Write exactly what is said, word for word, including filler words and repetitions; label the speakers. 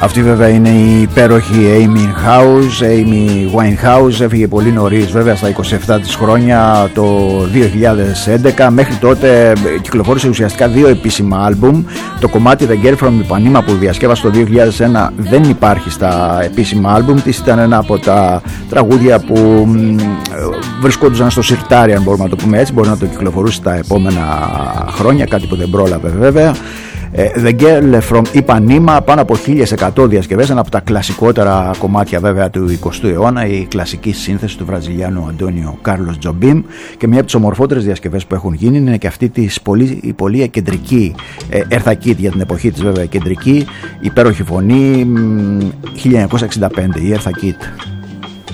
Speaker 1: Αυτή βέβαια είναι η υπέροχη Amy House, Amy Winehouse. Έφυγε πολύ νωρίς βέβαια, στα είκοσι επτά της χρόνια, το δύο χιλιάδες έντεκα. Μέχρι τότε κυκλοφόρησε ουσιαστικά δύο επίσημα άλμπουμ. Το κομμάτι The Girl from Ipanema που διασκεύασε το δύο χιλιάδες ένα δεν υπάρχει στα επίσημα άλμπουμ της. Ήταν ένα από τα τραγούδια που βρισκόντουσαν στο σιρτάρι, αν μπορούμε να το πούμε έτσι. Μπορεί να το κυκλοφορούσε τα επόμενα χρόνια, κάτι που δεν πρόλαβε βέβαια. The Girl from Ipanema, πάνω από χίλιες εκατό διασκευές, ένα από τα κλασικότερα κομμάτια βέβαια του εικοστού αιώνα, η κλασική σύνθεση του Βραζιλιάνου Αντώνιο Κάρλος Τζομπίμ. Και μια από τις ομορφότερες διασκευές που έχουν γίνει είναι και αυτή της πολύ, η πολύ κεντρική ε, Eartha Kitt, για την εποχή της βέβαια κεντρική, υπέροχη φωνή, χίλια εννιακόσια εξήντα πέντε, η Eartha Kitt.